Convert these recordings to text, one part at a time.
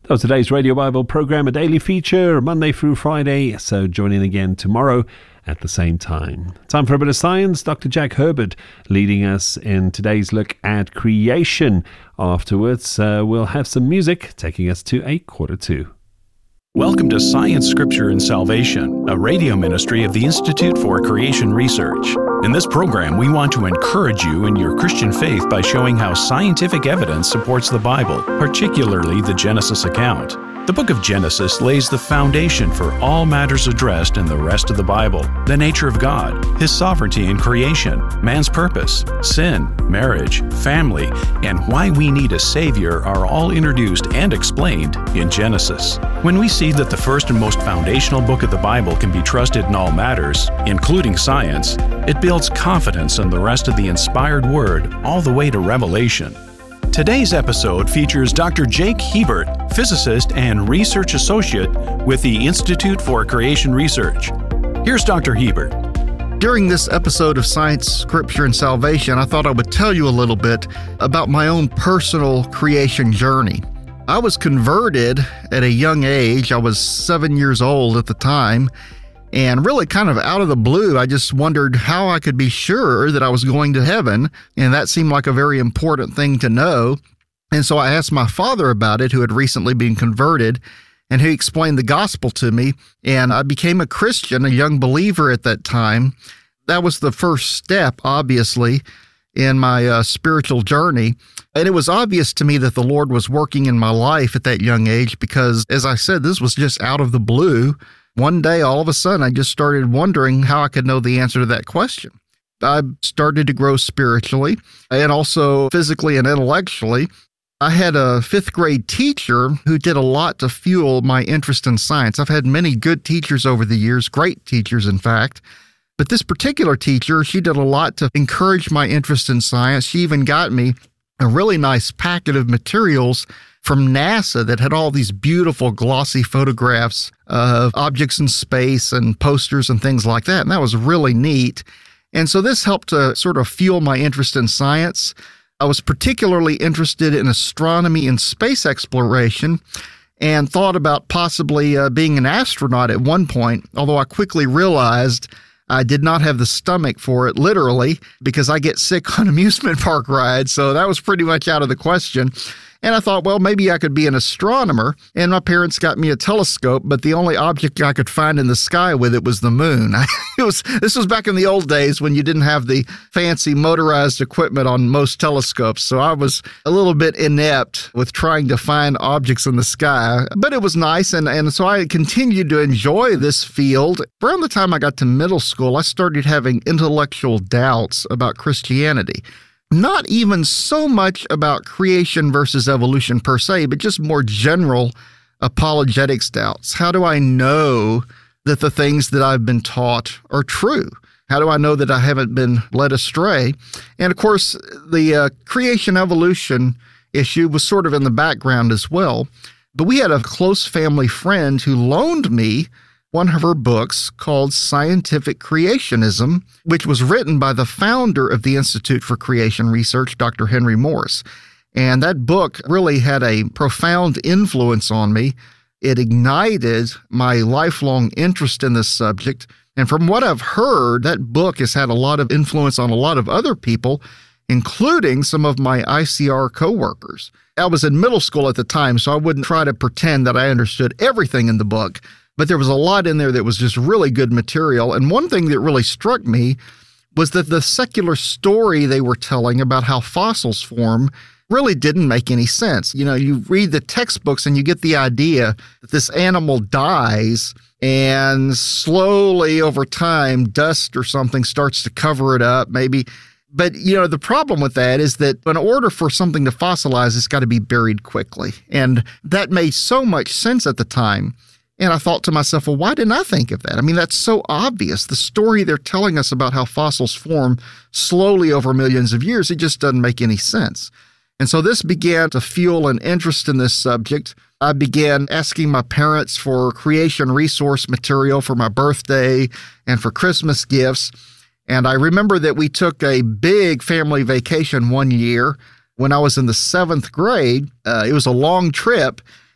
That was today's Radio Bible program, a daily feature, Monday through Friday. So join in again tomorrow at the same time. Time for a bit of science. Dr. Jack Herbert leading us in today's look at creation. Afterwards, we'll have some music taking us to 1:45. Welcome to Science, Scripture, and Salvation, a radio ministry of the Institute for Creation Research. In this program, we want to encourage you in your Christian faith by showing how scientific evidence supports the Bible, particularly the Genesis account. The book of Genesis lays the foundation for all matters addressed in the rest of the Bible: the nature of God, His sovereignty in creation, man's purpose, sin, marriage, family, and why we need a Savior are all introduced and explained in Genesis. When we see that the first and most foundational book of the Bible can be trusted in all matters, including science, it builds confidence in the rest of the inspired Word all the way to Revelation. Today's episode features Dr. Jake Hebert, physicist and research associate with the Institute for Creation Research. Here's Dr. Hebert. During this episode of Science, Scripture, and Salvation, I thought I would tell you a little bit about my own personal creation journey. I was converted at a young age. I was 7 years old at the time. And really kind of out of the blue, I just wondered how I could be sure that I was going to heaven. And that seemed like a very important thing to know. And so I asked my father about it, who had recently been converted, and he explained the gospel to me. And I became a Christian, a young believer at that time. That was the first step, obviously, in my spiritual journey. And it was obvious to me that the Lord was working in my life at that young age because, as I said, this was just out of the blue. One day, all of a sudden, I just started wondering how I could know the answer to that question. I started to grow spiritually and also physically and intellectually. I had a fifth grade teacher who did a lot to fuel my interest in science. I've had many good teachers over the years, great teachers, in fact. But this particular teacher, she did a lot to encourage my interest in science. She even got me a really nice packet of materials from NASA that had all these beautiful glossy photographs of objects in space and posters and things like that. And that was really neat. And so this helped to sort of fuel my interest in science. I was particularly interested in astronomy and space exploration and thought about possibly being an astronaut at one point, although I quickly realized I did not have the stomach for it, literally, because I get sick on amusement park rides. So that was pretty much out of the question. And I thought, well, maybe I could be an astronomer. And my parents got me a telescope, but the only object I could find in the sky with it was the moon. This was back in the old days when you didn't have the fancy motorized equipment on most telescopes. So I was a little bit inept with trying to find objects in the sky. But it was nice, and so I continued to enjoy this field. Around the time I got to middle school, I started having intellectual doubts about Christianity. Not even so much about creation versus evolution per se, but just more general apologetics doubts. How do I know that the things that I've been taught are true? How do I know that I haven't been led astray? And of course, the creation evolution issue was sort of in the background as well. But we had a close family friend who loaned me one of her books called Scientific Creationism, which was written by the founder of the Institute for Creation Research, Dr. Henry Morris. And that book really had a profound influence on me. It ignited my lifelong interest in this subject. And from what I've heard, that book has had a lot of influence on a lot of other people, including some of my ICR coworkers. I was in middle school at the time, so I wouldn't try to pretend that I understood everything in the book. But there was a lot in there that was just really good material. And one thing that really struck me was that the secular story they were telling about how fossils form really didn't make any sense. You know, you read the textbooks and you get the idea that this animal dies and slowly over time, dust or something starts to cover it up, maybe. But, you know, the problem with that is that in order for something to fossilize, it's got to be buried quickly. And that made so much sense at the time. And I thought to myself, well, why didn't I think of that? I mean, that's so obvious. The story they're telling us about how fossils form slowly over millions of years, it just doesn't make any sense. And so this began to fuel an interest in this subject. I began asking my parents for creation resource material for my birthday and for Christmas gifts. And I remember that we took a big family vacation one year when I was in the 7th grade. It was a long trip.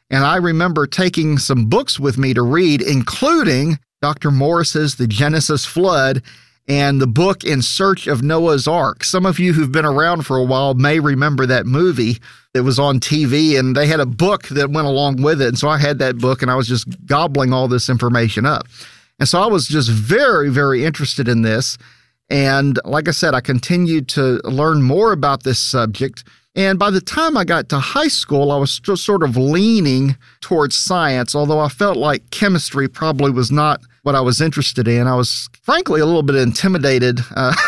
And I remember taking some books with me to read, including Dr. Morris's The Genesis Flood and the book In Search of Noah's Ark. Some of you who've been around for a while may remember that movie that was on TV, and they had a book that went along with it. And so I had that book, and I was just gobbling all this information up. And so I was just very, very interested in this. And like I said, I continued to learn more about this subject. And by the time I got to high school, I was still sort of leaning towards science, although I felt like chemistry probably was not what I was interested in. I was frankly a little bit intimidated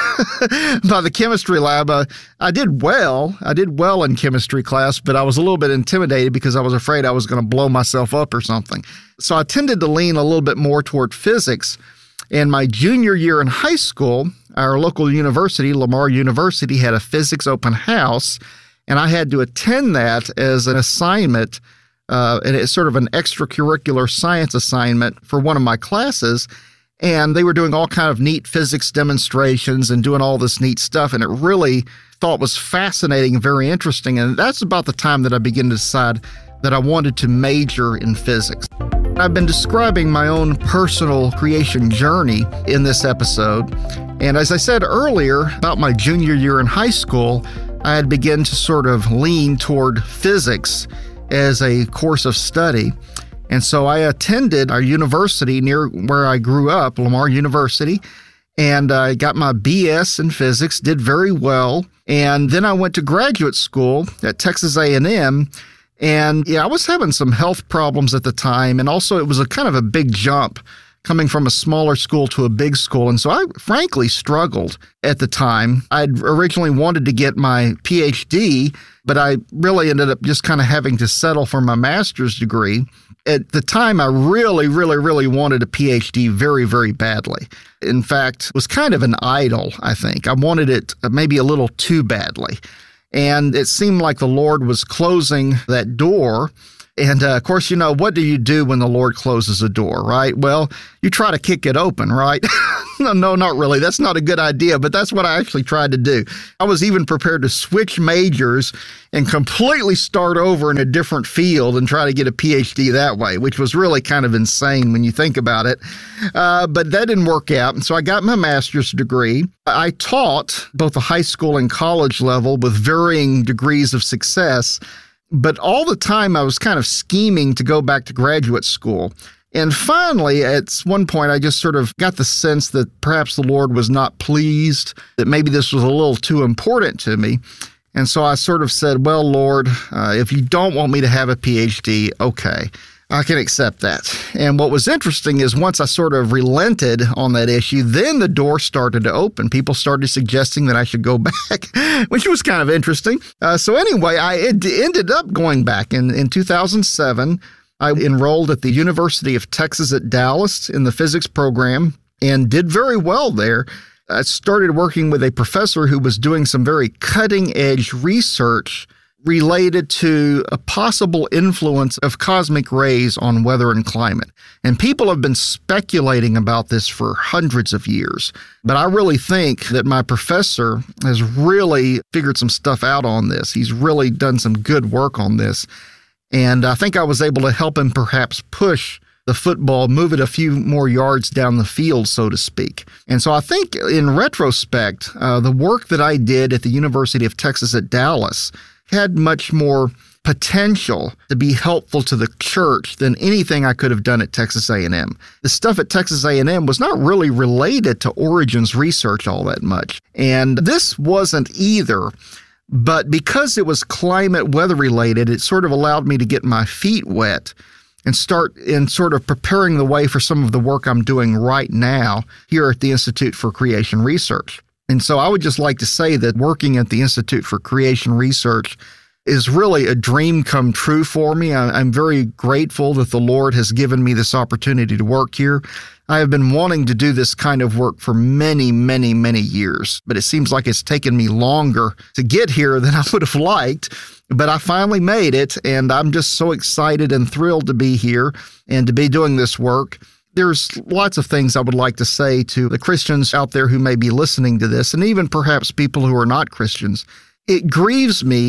by the chemistry lab. I did well. I did well in chemistry class, but I was a little bit intimidated because I was afraid I was going to blow myself up or something. So I tended to lean a little bit more toward physics. In my junior year in high school, our local university, Lamar University, had a physics open house, and I had to attend that as an assignment, and it's sort of an extracurricular science assignment for one of my classes. And they were doing all kind of neat physics demonstrations and doing all this neat stuff, and it really thought was fascinating and very interesting. And that's about the time that I began to decide that I wanted to major in physics. I've been describing my own personal creation journey in this episode. And as I said earlier, about my junior year in high school, I had begun to sort of lean toward physics as a course of study. And so I attended our university near where I grew up, Lamar University, and I got my BS in physics, did very well. And then I went to graduate school at Texas A&M. And yeah, I was having some health problems at the time. And also it was a kind of a big jump coming from a smaller school to a big school. And so I frankly struggled at the time. I'd originally wanted to get my PhD, but I really ended up just kind of having to settle for my master's degree. At the time, I really wanted a PhD very, very badly. In fact, it was kind of an idol, I think. I wanted it maybe a little too badly. And it seemed like the Lord was closing that door. And of course, you know, what do you do when the Lord closes a door, right? Well, you try to kick it open, right? No, not really. That's not a good idea, but that's what I actually tried to do. I was even prepared to switch majors and completely start over in a different field and try to get a PhD that way, which was really kind of insane when you think about it. But that didn't work out. And so I got my master's degree. I taught both the high school and college level with varying degrees of success. But all the time I was kind of scheming to go back to graduate school. And finally, at one point, I just sort of got the sense that perhaps the Lord was not pleased, that maybe this was a little too important to me. And so I sort of said, well, Lord, if you don't want me to have a PhD, okay, I can accept that. And what was interesting is once I sort of relented on that issue, then the door started to open. People started suggesting that I should go back, which was kind of interesting. So anyway, I ended up going back. In 2007, I enrolled at the University of Texas at Dallas in the physics program and did very well there. I started working with a professor who was doing some very cutting-edge research related to a possible influence of cosmic rays on weather and climate. And people have been speculating about this for hundreds of years. But I really think that my professor has really figured some stuff out on this. He's really done some good work on this. And I think I was able to help him perhaps push the football, move it a few more yards down the field, so to speak. And so I think in retrospect, the work that I did at the University of Texas at Dallas had much more potential to be helpful to the church than anything I could have done at Texas A&M. The stuff at Texas A&M was not really related to Origins research all that much. And this wasn't either. But because it was climate weather related, it sort of allowed me to get my feet wet and start in sort of preparing the way for some of the work I'm doing right now here at the Institute for Creation Research. And so I would just like to say that working at the Institute for Creation Research is really a dream come true for me. I'm very grateful that the Lord has given me this opportunity to work here. I have been wanting to do this kind of work for many, many, many years, but it seems like it's taken me longer to get here than I would have liked. But I finally made it, and I'm just so excited and thrilled to be here and to be doing this work. There's lots of things I would like to say to the Christians out there who may be listening to this, and even perhaps people who are not Christians. It grieves me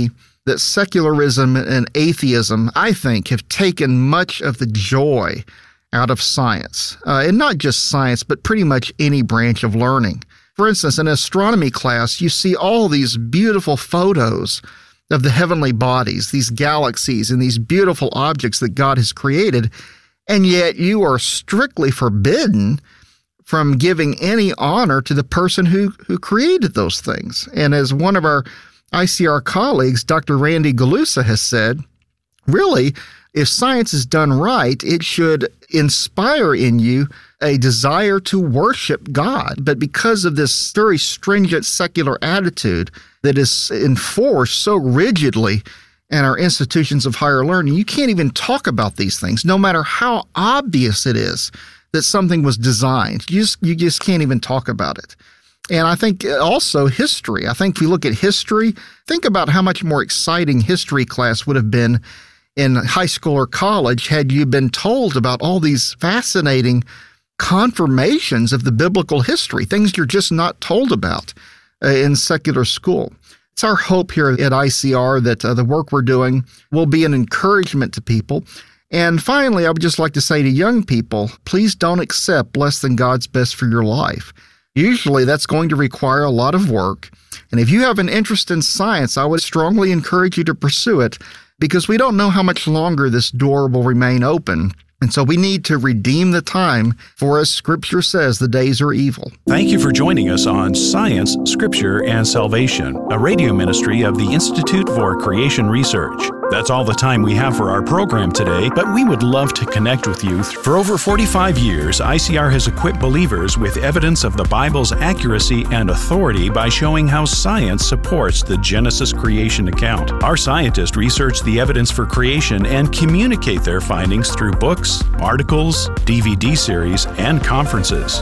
that secularism and atheism, I think, have taken much of the joy out of science. And not just science, but pretty much any branch of learning. For instance, in astronomy class, you see all these beautiful photos of the heavenly bodies, these galaxies, and these beautiful objects that God has created, and yet you are strictly forbidden from giving any honor to the person who created those things. And as one of our ICR colleagues, Dr. Randy Galusa, has said, really, if science is done right, it should inspire in you a desire to worship God. But because of this very stringent secular attitude that is enforced so rigidly in our institutions of higher learning, you can't even talk about these things, no matter how obvious it is that something was designed. You just can't even talk about it. And I think also history. I think if you look at history, think about how much more exciting history class would have been in high school or college had you been told about all these fascinating confirmations of the biblical history, things you're just not told about in secular school. It's our hope here at ICR that the work we're doing will be an encouragement to people. And finally, I would just like to say to young people, please don't accept less than God's best for your life. Usually that's going to require a lot of work. And if you have an interest in science, I would strongly encourage you to pursue it, because we don't know how much longer this door will remain open. And so we need to redeem the time, for as Scripture says, the days are evil. Thank you for joining us on Science, Scripture, and Salvation, a radio ministry of the Institute for Creation Research. That's all the time we have for our program today, but we would love to connect with you. For over 45 years, ICR has equipped believers with evidence of the Bible's accuracy and authority by showing how science supports the Genesis creation account. Our scientists research the evidence for creation and communicate their findings through books, articles, DVD series, and conferences.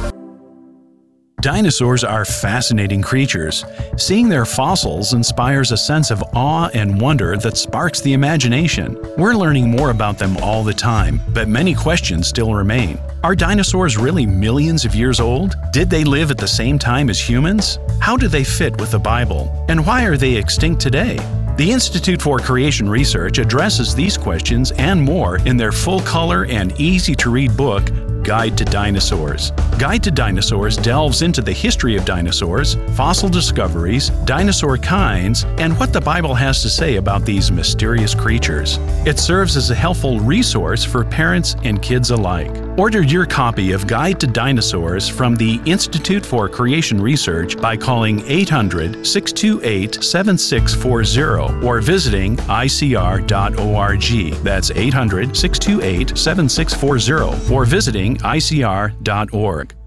Dinosaurs are fascinating creatures. Seeing their fossils inspires a sense of awe and wonder that sparks the imagination. We're learning more about them all the time, but many questions still remain. Are dinosaurs really millions of years old? Did they live at the same time as humans? How do they fit with the Bible? And why are they extinct today? The Institute for Creation Research addresses these questions and more in their full-color and easy-to-read book, Guide to Dinosaurs. Guide to Dinosaurs delves into the history of dinosaurs, fossil discoveries, dinosaur kinds, and what the Bible has to say about these mysterious creatures. It serves as a helpful resource for parents and kids alike. Order your copy of Guide to Dinosaurs from the Institute for Creation Research by calling 800-628-7640 or visiting icr.org. That's 800-628-7640 or visiting icr.org.